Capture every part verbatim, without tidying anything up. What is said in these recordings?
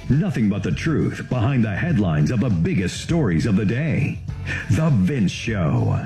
Nothing but the truth behind the headlines of the biggest stories of the day. The Vince Show.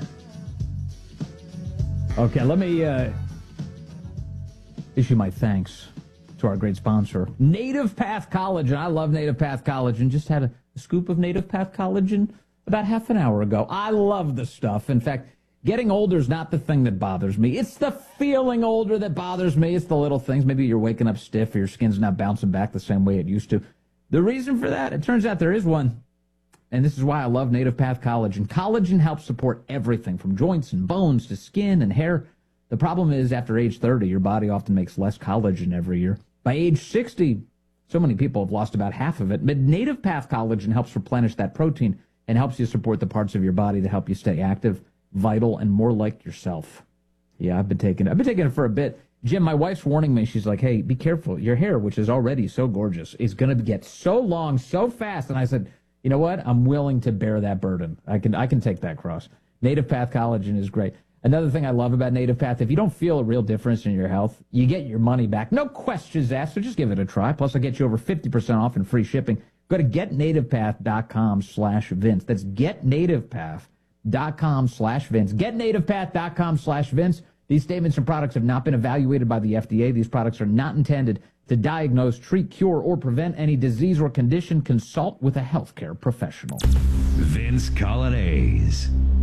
Okay, let me uh, issue my thanks to our great sponsor, Native Path Collagen. I love Native Path Collagen. Just had a scoop of Native Path Collagen about half an hour ago. I love the stuff. In fact, getting older is not the thing that bothers me. It's the feeling older that bothers me. It's the little things. Maybe you're waking up stiff or your skin's not bouncing back the same way it used to. The reason for that, it turns out there is one. And this is why I love Native Path Collagen. Collagen helps support everything from joints and bones to skin and hair. The problem is after age thirty, your body often makes less collagen every year. By age sixty, so many people have lost about half of it. But Native Path Collagen helps replenish that protein and helps you support the parts of your body that help you stay active, vital, and more like yourself. Yeah, I've been taking it. I've been taking it for a bit. Jim, my wife's warning me. She's like, hey, be careful. Your hair, which is already so gorgeous, is going to get so long so fast. And I said, you know what? I'm willing to bear that burden. I can I can take that cross. Native Path Collagen is great. Another thing I love about Native Path, if you don't feel a real difference in your health, you get your money back. No questions asked, so just give it a try. Plus, I'll get you over fifty percent off and free shipping. Go to getnativepath.com slash Vince. That's getnativepath.com slash Vince. Getnativepath.com slash Vince. These statements and products have not been evaluated by the F D A. These products are not intended to diagnose, treat, cure, or prevent any disease or condition. Consult with a healthcare professional. Vince Coglianese.